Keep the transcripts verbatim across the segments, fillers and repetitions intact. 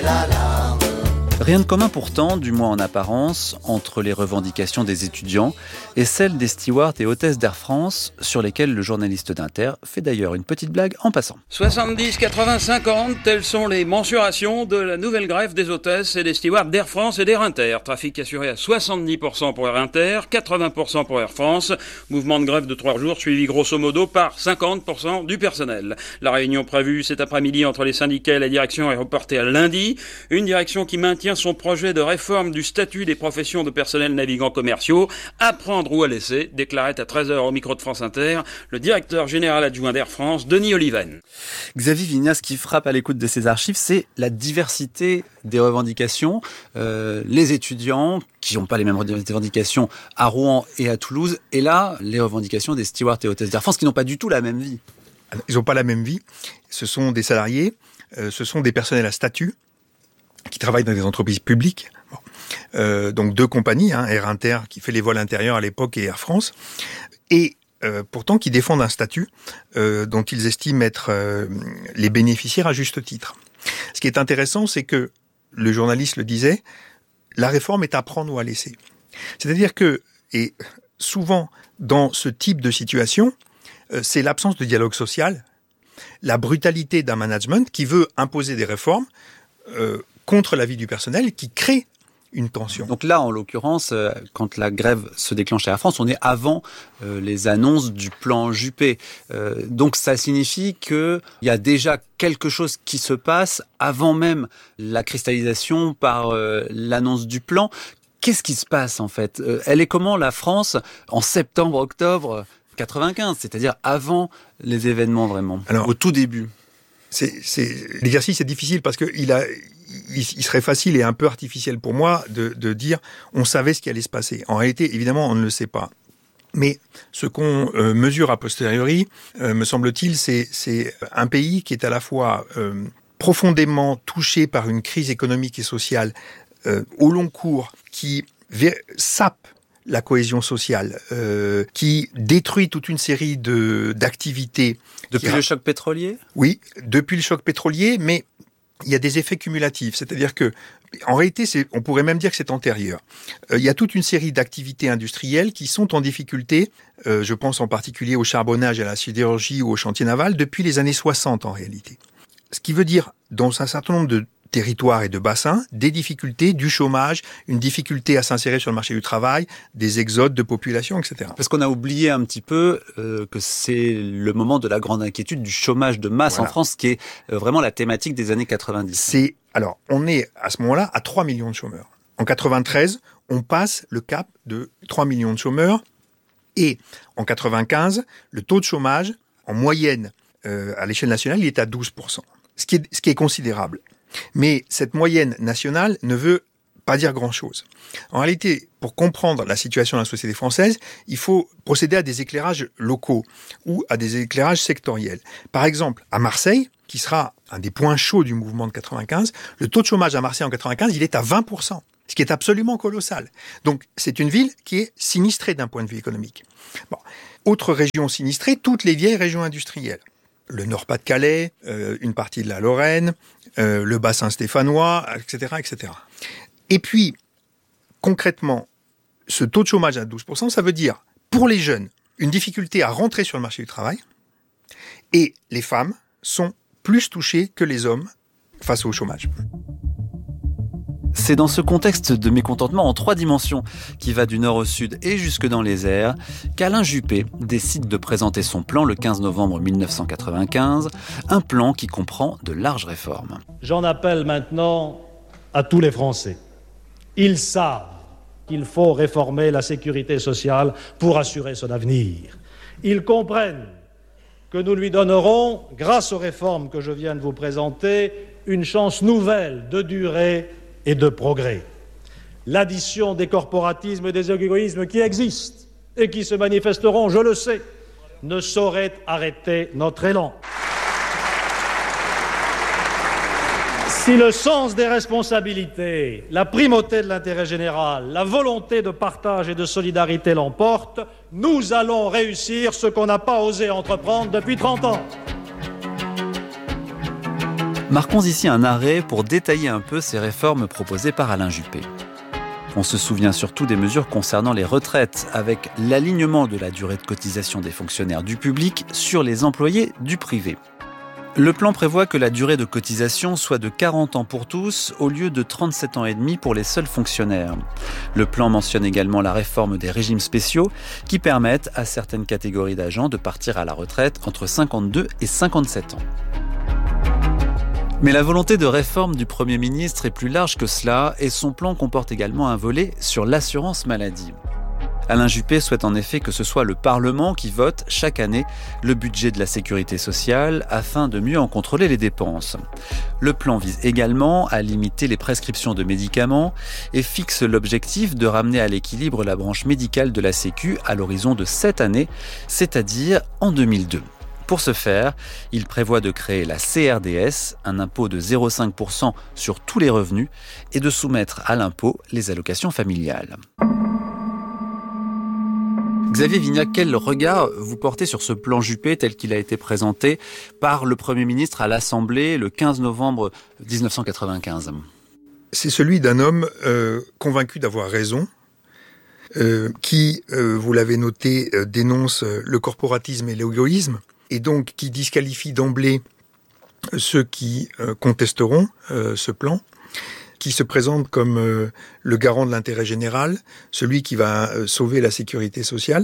l'alarme. Rien de commun pourtant, du moins en apparence, entre les revendications des étudiants et celles des stewards et hôtesses d'Air France, sur lesquelles le journaliste d'Inter fait d'ailleurs une petite blague en passant. soixante-dix, quatre-vingts, cinquante, telles sont les mensurations de la nouvelle grève des hôtesses et des stewards d'Air France et d'Air Inter. Trafic assuré à soixante-dix pour cent pour Air Inter, quatre-vingts pour cent pour Air France. Mouvement de grève de trois jours suivi grosso modo par cinquante pour cent du personnel. La réunion prévue cet après-midi entre les syndicats et la direction est reportée à lundi. Une direction qui maintient son projet de réforme du statut des professions de personnel navigants commerciaux, à prendre ou à laisser, déclarait à treize heures au micro de France Inter le directeur général adjoint d'Air France, Denis Oliven. Xavier Vignat, ce qui frappe à l'écoute de ces archives, c'est la diversité des revendications. Euh, les étudiants qui n'ont pas les mêmes revendications à Rouen et à Toulouse, et là, les revendications des stewards et hôtesses d'Air France qui n'ont pas du tout la même vie. Ils n'ont pas la même vie. Ce sont des salariés, euh, ce sont des personnels à statut, qui travaillent dans des entreprises publiques. Bon. Euh, donc deux compagnies, hein, Air Inter qui fait les vols intérieurs à l'époque et Air France, et euh, pourtant qui défendent un statut euh, dont ils estiment être euh, les bénéficiaires à juste titre. Ce qui est intéressant, c'est que le journaliste le disait, la réforme est à prendre ou à laisser. C'est-à-dire que, et souvent dans ce type de situation, euh, c'est l'absence de dialogue social, la brutalité d'un management qui veut imposer des réformes euh, contre la vie du personnel, qui crée une tension. Donc là, en l'occurrence, euh, quand la grève se déclenche à Air France, on est avant euh, les annonces du plan Juppé. Euh, donc ça signifie qu'il y a déjà quelque chose qui se passe avant même la cristallisation par euh, l'annonce du plan. Qu'est-ce qui se passe en fait ? euh, Elle est comment la France en septembre-octobre quatre-vingt-quinze, c'est-à-dire avant les événements vraiment, Alors, au tout début ? c'est, c'est, l'exercice est difficile parce que il a... il serait facile et un peu artificiel pour moi de, de dire on savait ce qui allait se passer. En réalité, évidemment, on ne le sait pas. Mais ce qu'on euh, mesure a posteriori, euh, me semble-t-il, c'est, c'est un pays qui est à la fois euh, profondément touché par une crise économique et sociale euh, au long cours, qui ver- sape la cohésion sociale, euh, qui détruit toute une série de, d'activités. Depuis qui... le choc pétrolier ? Oui, depuis le choc pétrolier, mais il y a des effets cumulatifs, c'est-à-dire que, en réalité, c'est, on pourrait même dire que c'est antérieur. Euh, il y a toute une série d'activités industrielles qui sont en difficulté, euh, je pense en particulier au charbonnage, à la sidérurgie ou au chantier naval, depuis les années soixante en réalité. Ce qui veut dire, dans un certain nombre de territoires et de bassins, des difficultés, du chômage, une difficulté à s'insérer sur le marché du travail, des exodes de population, et cetera. Parce qu'on a oublié un petit peu euh, que c'est le moment de la grande inquiétude du chômage de masse voilà. en France, qui est euh, vraiment la thématique des années quatre-vingt-dix. C'est, alors, on est à ce moment-là à trois millions de chômeurs. En quatre-vingt-treize, on passe le cap de trois millions de chômeurs. Et en quatre-vingt-quinze, le taux de chômage, en moyenne, euh, à l'échelle nationale, il est à douze pour cent. Ce qui est, ce qui est considérable. Mais cette moyenne nationale ne veut pas dire grand-chose. En réalité, pour comprendre la situation de la société française, il faut procéder à des éclairages locaux ou à des éclairages sectoriels. Par exemple, à Marseille, qui sera un des points chauds du mouvement de quatre-vingt-quinze, le taux de chômage à Marseille en quatre-vingt-quinze, il est à vingt pour cent, ce qui est absolument colossal. Donc, c'est une ville qui est sinistrée d'un point de vue économique. Bon. Autre région sinistrée, toutes les vieilles régions industrielles. Le Nord-Pas-de-Calais, euh, une partie de la Lorraine, euh, le bassin stéphanois, et cetera, et cetera. Et puis, concrètement, ce taux de chômage à douze pour cent, ça veut dire, pour les jeunes, une difficulté à rentrer sur le marché du travail, et les femmes sont plus touchées que les hommes face au chômage. C'est dans ce contexte de mécontentement en trois dimensions, qui va du nord au sud et jusque dans les airs, qu'Alain Juppé décide de présenter son plan le quinze novembre mille neuf cent quatre-vingt-quinze, un plan qui comprend de larges réformes. J'en appelle maintenant à tous les Français. Ils savent qu'il faut réformer la sécurité sociale pour assurer son avenir. Ils comprennent que nous lui donnerons, grâce aux réformes que je viens de vous présenter, une chance nouvelle de durée et de progrès. L'addition des corporatismes et des égoïsmes qui existent et qui se manifesteront, je le sais, ne saurait arrêter notre élan. Si le sens des responsabilités, la primauté de l'intérêt général, la volonté de partage et de solidarité l'emportent, nous allons réussir ce qu'on n'a pas osé entreprendre depuis trente ans. Marquons ici un arrêt pour détailler un peu ces réformes proposées par Alain Juppé. On se souvient surtout des mesures concernant les retraites, avec l'alignement de la durée de cotisation des fonctionnaires du public sur les employés du privé. Le plan prévoit que la durée de cotisation soit de quarante ans pour tous, au lieu de trente-sept ans et demi pour les seuls fonctionnaires. Le plan mentionne également la réforme des régimes spéciaux, qui permettent à certaines catégories d'agents de partir à la retraite entre cinquante-deux et cinquante-sept ans. Mais la volonté de réforme du Premier ministre est plus large que cela, et son plan comporte également un volet sur l'assurance maladie. Alain Juppé souhaite en effet que ce soit le Parlement qui vote chaque année le budget de la sécurité sociale afin de mieux en contrôler les dépenses. Le plan vise également à limiter les prescriptions de médicaments et fixe l'objectif de ramener à l'équilibre la branche médicale de la Sécu à l'horizon de sept années, c'est-à-dire en deux mille deux. Pour ce faire, il prévoit de créer la C R D S, un impôt de zéro virgule cinq pour cent sur tous les revenus, et de soumettre à l'impôt les allocations familiales. Xavier Vignat, quel regard vous portez sur ce plan Juppé tel qu'il a été présenté par le Premier ministre à l'Assemblée le quinze novembre dix-neuf cent quatre-vingt-quinze ? C'est celui d'un homme euh, convaincu d'avoir raison, euh, qui, euh, vous l'avez noté, euh, dénonce euh, le corporatisme et l'égoïsme, et donc qui disqualifie d'emblée ceux qui euh, contesteront euh, ce plan, qui se présente comme euh, le garant de l'intérêt général, celui qui va euh, sauver la sécurité sociale.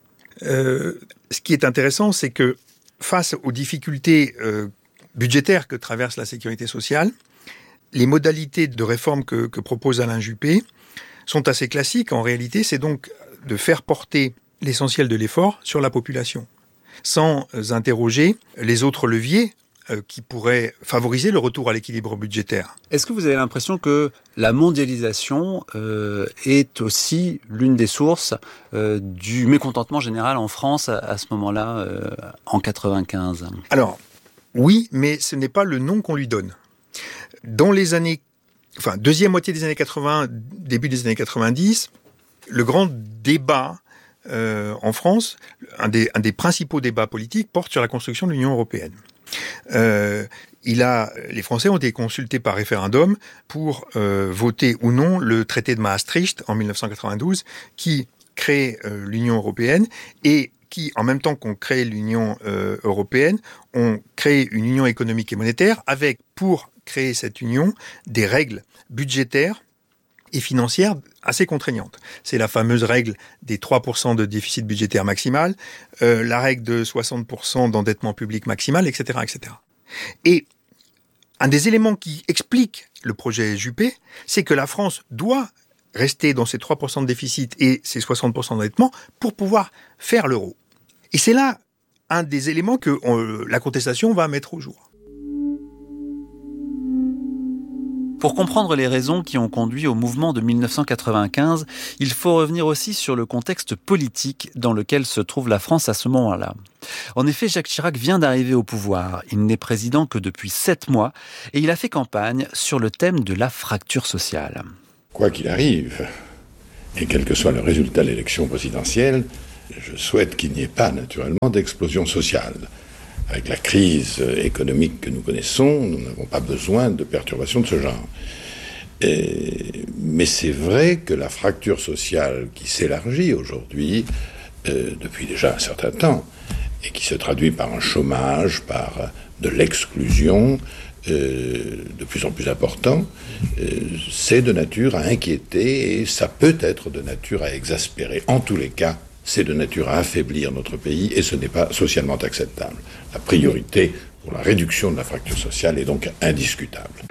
Euh, ce qui est intéressant, c'est que face aux difficultés euh, budgétaires que traverse la sécurité sociale, les modalités de réforme que, que propose Alain Juppé sont assez classiques. En réalité, c'est donc de faire porter l'essentiel de l'effort sur la population, sans interroger les autres leviers qui pourrait favoriser le retour à l'équilibre budgétaire. Est-ce que vous avez l'impression que la mondialisation euh, est aussi l'une des sources euh, du mécontentement général en France à, à ce moment-là, euh, en quatre-vingt-quinze ? Alors, oui, mais ce n'est pas le nom qu'on lui donne. Dans les années, enfin, deuxième moitié des années quatre-vingts, début des années quatre-vingt-dix, le grand débat euh, en France, un des, un des principaux débats politiques, porte sur la construction de l'Union européenne. Euh, il a, les Français ont été consultés par référendum pour euh, voter ou non le traité de Maastricht en dix-neuf cent quatre-vingt-douze qui crée euh, l'Union européenne et qui, en même temps qu'on crée l'Union euh, européenne, ont créé une union économique et monétaire avec, pour créer cette union, des règles budgétaires et financières assez contraignantes. C'est la fameuse règle des trois pour cent de déficit budgétaire maximal, euh, la règle de soixante pour cent d'endettement public maximal, et cetera, et cetera. Et un des éléments qui explique le projet Juppé, c'est que la France doit rester dans ces trois pour cent de déficit et ces soixante pour cent d'endettement pour pouvoir faire l'euro. Et c'est là un des éléments que on, la contestation va mettre au jour. Pour comprendre les raisons qui ont conduit au mouvement de dix-neuf cent quatre-vingt-quinze, il faut revenir aussi sur le contexte politique dans lequel se trouve la France à ce moment-là. En effet, Jacques Chirac vient d'arriver au pouvoir. Il n'est président que depuis sept mois et il a fait campagne sur le thème de la fracture sociale. Quoi qu'il arrive, et quel que soit le résultat de l'élection présidentielle, je souhaite qu'il n'y ait pas naturellement d'explosion sociale. Avec la crise économique que nous connaissons, nous n'avons pas besoin de perturbations de ce genre. Et, mais c'est vrai que la fracture sociale qui s'élargit aujourd'hui, euh, depuis déjà un certain temps, et qui se traduit par un chômage, par de l'exclusion euh, de plus en plus important, euh, c'est de nature à inquiéter et ça peut être de nature à exaspérer. En tous les cas, c'est de nature à affaiblir notre pays et ce n'est pas socialement acceptable. La priorité pour la réduction de la fracture sociale est donc indiscutable.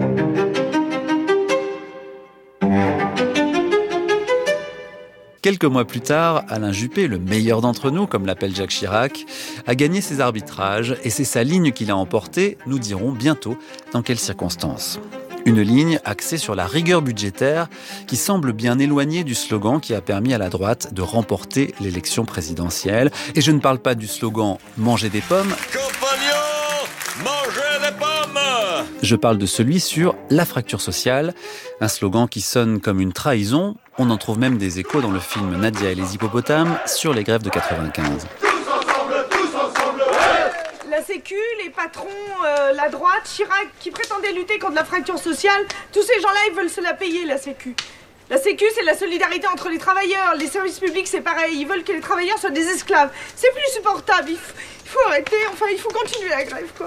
Quelques mois plus tard, Alain Juppé, le meilleur d'entre nous, comme l'appelle Jacques Chirac, a gagné ses arbitrages et c'est sa ligne qu'il a emportée. Nous dirons bientôt dans quelles circonstances. Une ligne axée sur la rigueur budgétaire qui semble bien éloignée du slogan qui a permis à la droite de remporter l'élection présidentielle. Et je ne parle pas du slogan « Manger des pommes ». Compagnons, mangez des pommes ! Je parle de celui sur la fracture sociale, un slogan qui sonne comme une trahison. On en trouve même des échos dans le film Nadia et les hippopotames sur les grèves de quatre-vingt-quinze. Tous ensemble, tous ensemble, ouais ! La Sécu, les patrons, euh, la droite, Chirac, qui prétendaient lutter contre la fracture sociale, tous ces gens-là, ils veulent se la payer, la Sécu. La Sécu, c'est la solidarité entre les travailleurs. Les services publics, c'est pareil. Ils veulent que les travailleurs soient des esclaves. C'est plus supportable. Il faut, il faut arrêter. Enfin, il faut continuer la grève, quoi.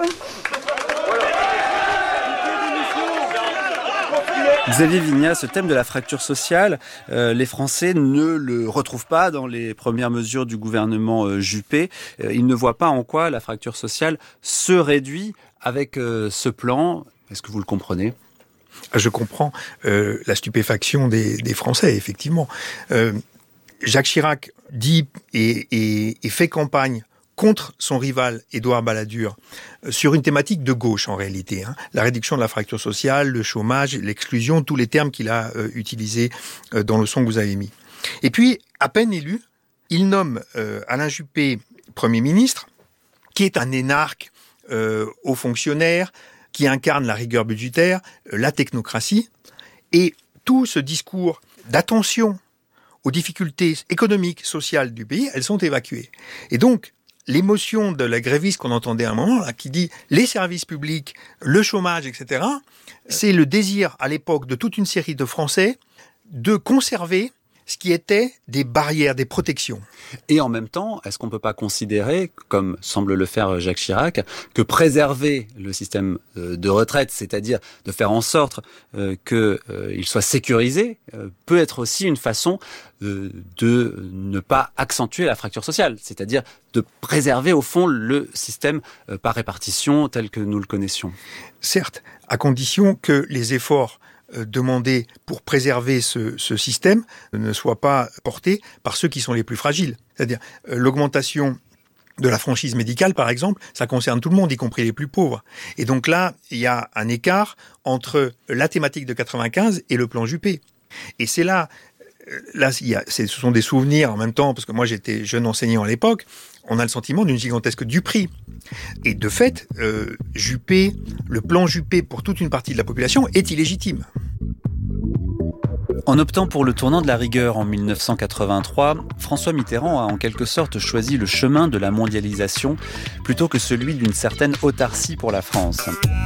Xavier Vignat, ce thème de la fracture sociale, euh, les Français ne le retrouvent pas dans les premières mesures du gouvernement euh, Juppé. Euh, ils ne voient pas en quoi la fracture sociale se réduit avec euh, ce plan. Est-ce que vous le comprenez ? Je comprends euh, la stupéfaction des, des Français, effectivement. Euh, Jacques Chirac dit et, et, et fait campagne contre son rival Édouard Balladur sur une thématique de gauche en réalité, hein. La réduction de la fracture sociale, le chômage, l'exclusion, tous les termes qu'il a euh, utilisés euh, dans le son que vous avez mis. Et puis, à peine élu, il nomme euh, Alain Juppé Premier ministre, qui est un énarque euh, haut fonctionnaire, qui incarne la rigueur budgétaire, euh, la technocratie, et tout ce discours d'attention aux difficultés économiques, sociales du pays, elles sont évacuées. Et donc, l'émotion de la gréviste qu'on entendait à un moment, là, qui dit les services publics, le chômage, et cetera, c'est le désir à l'époque de toute une série de Français de conserver ce qui était des barrières, des protections. Et en même temps, est-ce qu'on ne peut pas considérer, comme semble le faire Jacques Chirac, que préserver le système de retraite, c'est-à-dire de faire en sorte euh, qu'il euh, soit sécurisé, euh, peut être aussi une façon euh, de ne pas accentuer la fracture sociale, c'est-à-dire de préserver au fond le système euh, par répartition tel que nous le connaissions. Certes, à condition que les efforts demandés pour préserver ce, ce système ne soient pas portés par ceux qui sont les plus fragiles. C'est-à-dire euh, l'augmentation de la franchise médicale, par exemple, ça concerne tout le monde, y compris les plus pauvres. Et donc là, il y a un écart entre la thématique de quatre-vingt-quinze et le plan Juppé. Et c'est là, là il y a, ce sont des souvenirs en même temps, parce que moi j'étais jeune enseignant à l'époque, on a le sentiment d'une gigantesque duperie. Et de fait, euh, Juppé, le plan Juppé pour toute une partie de la population est illégitime. En optant pour le tournant de la rigueur en mille neuf cent quatre-vingt-trois, François Mitterrand a en quelque sorte choisi le chemin de la mondialisation plutôt que celui d'une certaine autarcie pour la France.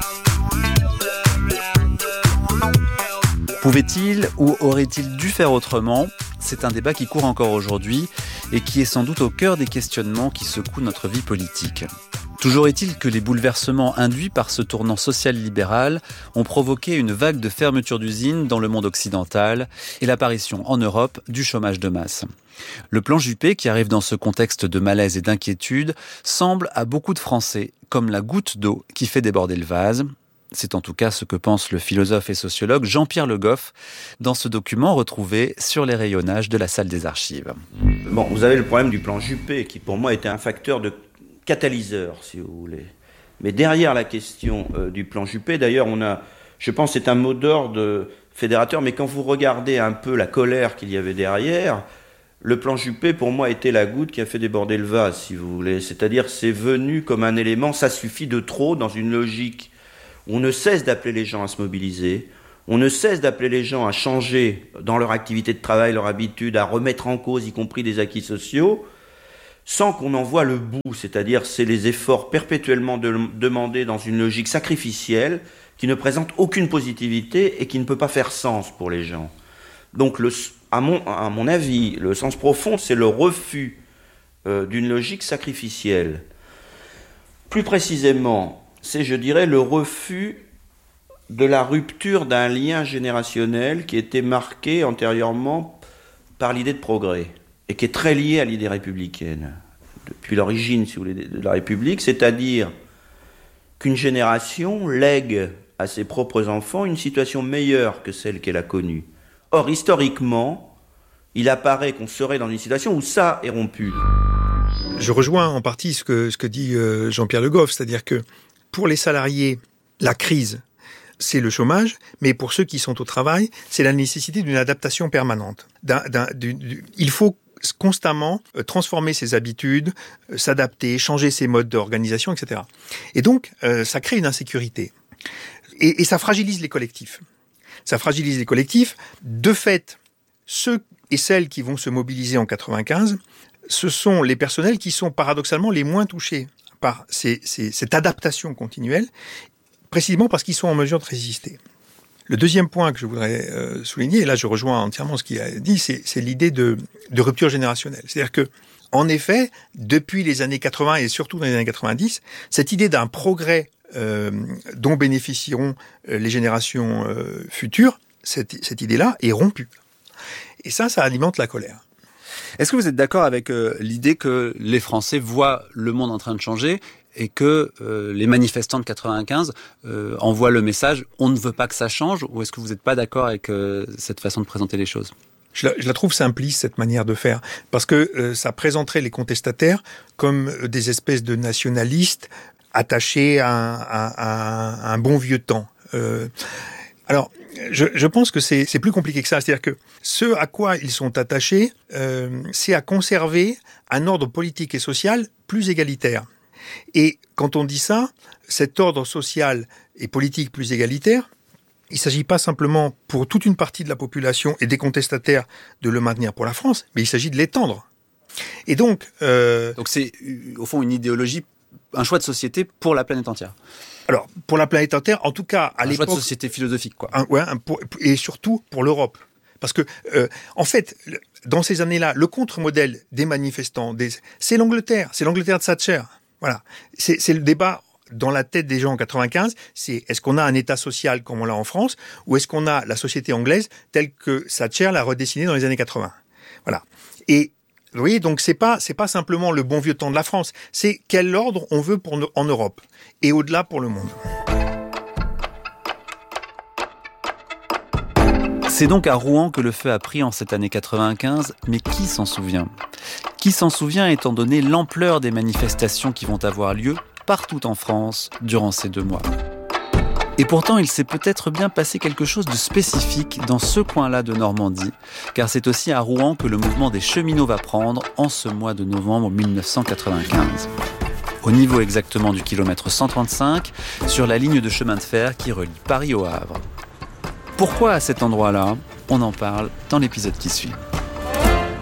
Pouvait-il ou aurait-il dû faire autrement ? C'est un débat qui court encore aujourd'hui et qui est sans doute au cœur des questionnements qui secouent notre vie politique. Toujours est-il que les bouleversements induits par ce tournant social-libéral ont provoqué une vague de fermetures d'usines dans le monde occidental et l'apparition en Europe du chômage de masse. Le plan Juppé, qui arrive dans ce contexte de malaise et d'inquiétude, semble à beaucoup de Français comme la goutte d'eau qui fait déborder le vase. C'est en tout cas ce que pense le philosophe et sociologue Jean-Pierre Le Goff dans ce document retrouvé sur les rayonnages de la salle des archives. Bon, vous avez le problème du plan Juppé, qui pour moi était un facteur de catalyseur, si vous voulez. Mais derrière la question euh, du plan Juppé, d'ailleurs, on a, je pense, c'est un mot d'ordre fédérateur, mais quand vous regardez un peu la colère qu'il y avait derrière, le plan Juppé, pour moi, était la goutte qui a fait déborder le vase, si vous voulez. C'est-à-dire, c'est venu comme un élément, ça suffit de trop, dans une logique où on ne cesse d'appeler les gens à se mobiliser, on ne cesse d'appeler les gens à changer dans leur activité de travail, leur habitude, à remettre en cause, y compris des acquis sociaux, sans qu'on en voie le bout, c'est-à-dire c'est les efforts perpétuellement de, demandés dans une logique sacrificielle qui ne présente aucune positivité et qui ne peut pas faire sens pour les gens. Donc, le, à, mon, à mon avis, le sens profond, c'est le refus euh, d'une logique sacrificielle. Plus précisément, c'est, je dirais, le refus de la rupture d'un lien générationnel qui était marqué antérieurement par l'idée de progrès et qui est très lié à l'idée républicaine, depuis l'origine, si vous voulez, de la République, c'est-à-dire qu'une génération lègue à ses propres enfants une situation meilleure que celle qu'elle a connue. Or, historiquement, il apparaît qu'on serait dans une situation où ça est rompu. Je rejoins en partie ce que, ce que dit euh, Jean-Pierre Le Goff, c'est-à-dire que pour les salariés, la crise, c'est le chômage, mais pour ceux qui sont au travail, c'est la nécessité d'une adaptation permanente. D'un, d'un, du, du, il faut constamment transformer ses habitudes, s'adapter, changer ses modes d'organisation, et cetera. Et donc, euh, ça crée une insécurité. Et, et ça fragilise les collectifs. Ça fragilise les collectifs. De fait, ceux et celles qui vont se mobiliser en quatre-vingt-quinze, ce sont les personnels qui sont paradoxalement les moins touchés par ces, ces, cette adaptation continuelle, précisément parce qu'ils sont en mesure de résister. Le deuxième point que je voudrais euh, souligner, et là je rejoins entièrement ce qu'il a dit, c'est, c'est l'idée de, de rupture générationnelle. C'est-à-dire que, en effet, depuis les années quatre-vingts et surtout dans les années quatre-vingt-dix, cette idée d'un progrès euh, dont bénéficieront euh, les générations euh, futures, cette, cette idée-là est rompue. Et ça, ça alimente la colère. Est-ce que vous êtes d'accord avec euh, l'idée que les Français voient le monde en train de changer et que euh, les manifestants de quatre-vingt-quinze euh, envoient le message « on ne veut pas que ça change » ou est-ce que vous n'êtes pas d'accord avec euh, cette façon de présenter les choses ? Je la, je la trouve simpliste, cette manière de faire, parce que euh, ça présenterait les contestataires comme des espèces de nationalistes attachés à un, à, à un bon vieux temps. Euh, alors, je, je pense que c'est, c'est plus compliqué que ça. C'est-à-dire que ce à quoi ils sont attachés, euh, c'est à conserver un ordre politique et social plus égalitaire. Et quand on dit ça, cet ordre social et politique plus égalitaire, il ne s'agit pas simplement pour toute une partie de la population et des contestataires de le maintenir pour la France, mais il s'agit de l'étendre. Et donc... Euh, donc c'est au fond une idéologie, un choix de société pour la planète entière. Alors, pour la planète entière, en tout cas, à un l'époque... Un choix de société philosophique, quoi. Un, ouais, un, pour, et surtout pour l'Europe. Parce que, euh, en fait, dans ces années-là, le contre-modèle des manifestants, des, c'est l'Angleterre, c'est l'Angleterre de Thatcher. Voilà. C'est, c'est le débat dans la tête des gens en quatre-vingt-quinze, c'est est-ce qu'on a un État social comme on l'a en France, ou est-ce qu'on a la société anglaise telle que Thatcher l'a redessinée dans les années quatre-vingts. Voilà. Et vous voyez, donc c'est pas c'est pas simplement le bon vieux temps de la France, c'est quel ordre on veut pour en Europe et au-delà pour le monde. C'est donc à Rouen que le feu a pris en cette année quatre-vingt-quinze, mais qui s'en souvient ? Qui s'en souvient étant donné l'ampleur des manifestations qui vont avoir lieu partout en France durant ces deux mois. Et pourtant, il s'est peut-être bien passé quelque chose de spécifique dans ce coin-là de Normandie, car c'est aussi à Rouen que le mouvement des cheminots va prendre en ce mois de novembre mille neuf cent quatre-vingt-quinze. Au niveau exactement du kilomètre cent trente-cinq, sur la ligne de chemin de fer qui relie Paris au Havre. Pourquoi à cet endroit-là ? On en parle dans l'épisode qui suit.